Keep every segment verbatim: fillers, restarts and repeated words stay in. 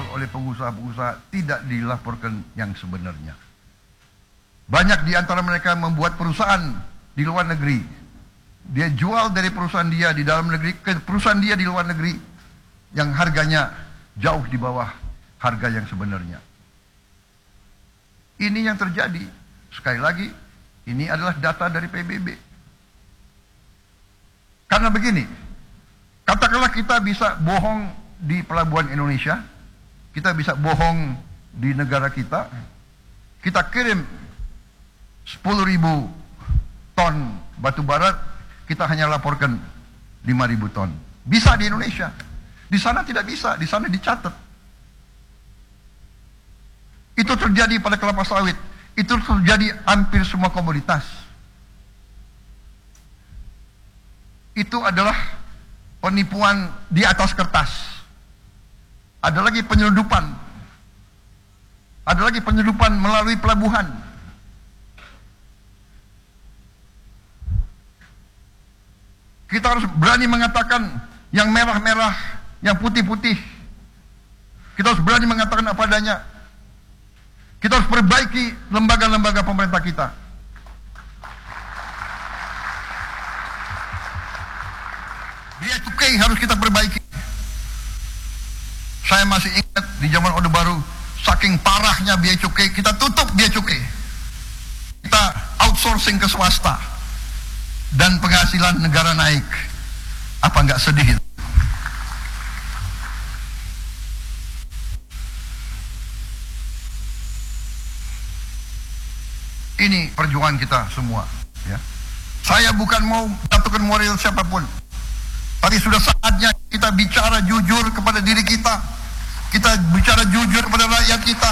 dijual oleh pengusaha-pengusaha tidak dilaporkan yang sebenarnya. Banyak di antara mereka membuat perusahaan di luar negeri. Dia jual dari perusahaan dia di dalam negeri ke perusahaan dia di luar negeri yang harganya jauh di bawah harga yang sebenarnya. Ini yang terjadi. Sekali lagi, ini adalah data dari P B B. Karena begini, katakanlah kita bisa bohong di pelabuhan Indonesia, kita bisa bohong di negara kita, kita kirim sepuluh ribu ton batu bara, kita hanya laporkan lima ribu ton. Bisa di Indonesia, di sana tidak bisa, di sana dicatat. Itu terjadi pada kelapa sawit, itu terjadi hampir semua komoditas. Itu adalah penipuan di atas kertas. Ada lagi penyeludupan. Ada lagi penyeludupan melalui pelabuhan. Kita harus berani mengatakan yang merah-merah, yang putih-putih. Kita harus berani mengatakan apa adanya. Kita harus perbaiki lembaga-lembaga pemerintah kita. Biaya cukai harus kita perbaiki. Saya masih ingat di zaman Orde Baru, saking parahnya biaya cukai, kita tutup biaya cukai. Kita outsourcing ke swasta. Dan penghasilan negara naik. Apa nggak sedih? Ini perjuangan kita semua. Ya. Saya bukan mau jatuhkan moral siapapun. Tapi sudah saatnya kita bicara jujur kepada diri kita. Kita bicara jujur kepada rakyat kita.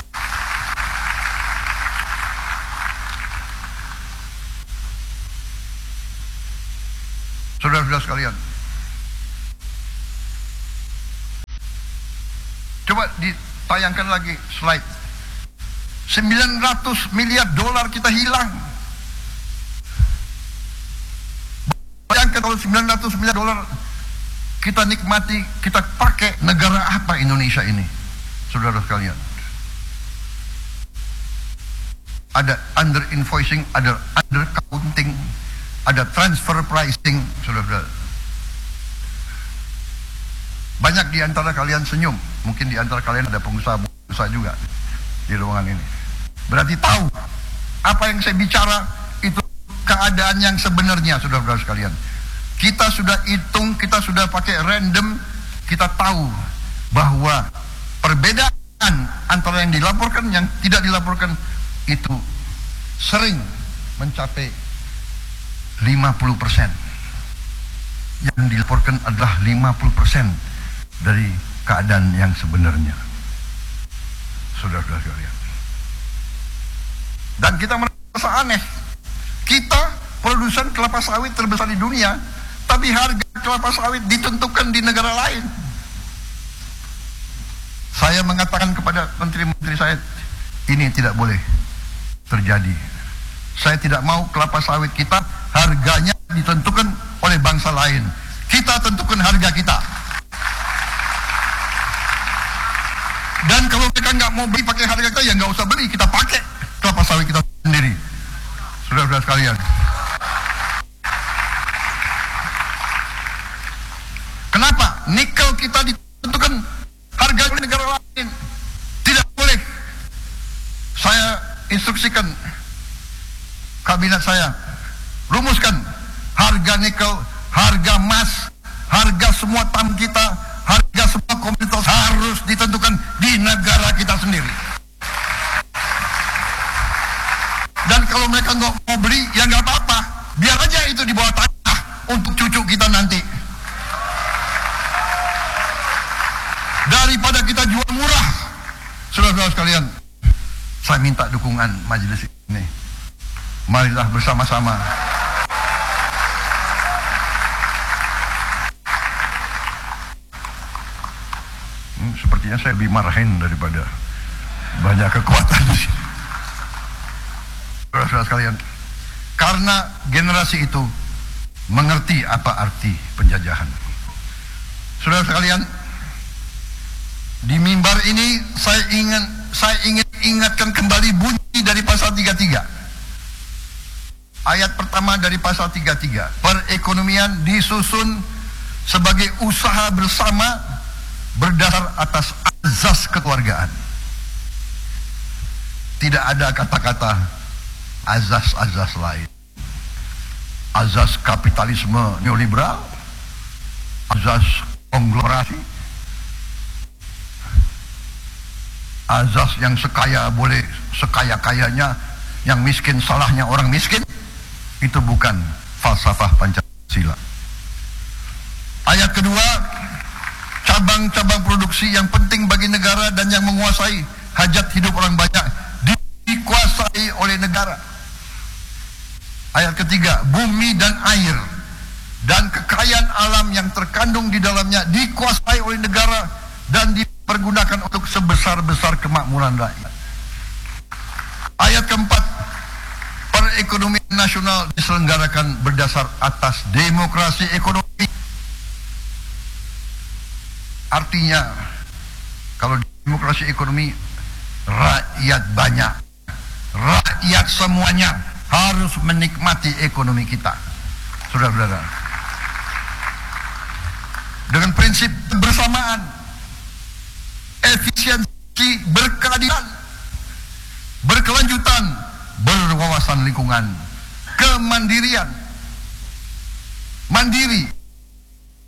Saudara-saudara sekalian, coba ditayangkan lagi slide. sembilan ratus miliar dolar kita hilang. Bayangkan kalau sembilan ratus miliar dolar kita nikmati, kita pakai, negara apa Indonesia ini? Saudara sekalian, ada under invoicing, ada under counting, ada transfer pricing. Saudara, banyak di antara kalian senyum. Mungkin di antara kalian ada pengusaha-pengusaha juga di ruangan ini. Berarti tahu apa yang saya bicara itu keadaan yang sebenarnya, saudara-saudara sekalian. Kita sudah hitung, kita sudah pakai random, kita tahu bahwa perbedaan antara yang dilaporkan, yang tidak dilaporkan itu sering mencapai lima puluh persen. Yang dilaporkan adalah lima puluh persen dari keadaan yang sebenarnya. Saudara-saudara sekalian. Dan kita merasa aneh. Kita produsen kelapa sawit terbesar di dunia, tapi harga kelapa sawit ditentukan di negara lain. Saya mengatakan kepada menteri-menteri saya, ini tidak boleh terjadi. Saya tidak mau kelapa sawit kita harganya ditentukan oleh bangsa lain. Kita tentukan harga kita. Dan kalau mereka nggak mau beli pakai harga kita, ya nggak usah beli, kita pakai kelapa sawit kita sendiri. Saudara-saudara sekalian. Kenapa? Nikel kita ditentukan harga oleh negara lain. Tidak boleh. Saya instruksikan kabinet saya, rumuskan harga nikel, harga emas, harga semua tam kita, harga semua komoditas harus ditentukan di negara kita sendiri. Dan kalau mereka nggak mau beli, ya nggak apa-apa, biar aja itu di bawah tanah untuk cucu kita nanti. Daripada kita jual murah, saudara-saudara sekalian, saya minta dukungan majelis ini. Marilah bersama-sama hmm, sepertinya saya lebih marahin daripada banyak kekuatan di sini. Saudara-saudara sekalian, karena generasi itu mengerti apa arti penjajahan. Saudara sekalian, Di mimbar ini saya ingin saya ingin ingatkan kembali bunyi dari pasal tiga puluh tiga. Ayat pertama dari pasal tiga puluh tiga. Perekonomian disusun sebagai usaha bersama berdasar atas azas kekeluargaan. Tidak ada kata-kata azas-azas lain. Azas kapitalisme neoliberal, azas konglomerasi, azas yang sekaya boleh sekaya-kayanya, yang miskin salahnya orang miskin. Itu bukan falsafah Pancasila. Ayat kedua, cabang-cabang produksi yang penting bagi negara dan yang menguasai hajat hidup orang banyak dikuasai oleh negara. Ayat ketiga, bumi dan air dan kekayaan alam yang terkandung di dalamnya dikuasai oleh negara dan dipergunakan untuk sebesar-besar kemakmuran rakyat. Ayat keempat, perekonomian nasional diselenggarakan berdasar atas demokrasi ekonomi. Artinya, kalau demokrasi ekonomi, rakyat banyak, rakyat semuanya harus menikmati ekonomi kita, saudara-saudara. Dengan prinsip kebersamaan, efisiensi, berkeadilan, berkelanjutan, berwawasan lingkungan, kemandirian. Mandiri